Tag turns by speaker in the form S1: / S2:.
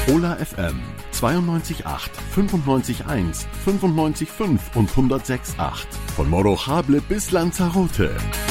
S1: Ola FM 92.8, 95.1, 95.5 und 106.8. Von Morochable bis Lanzarote.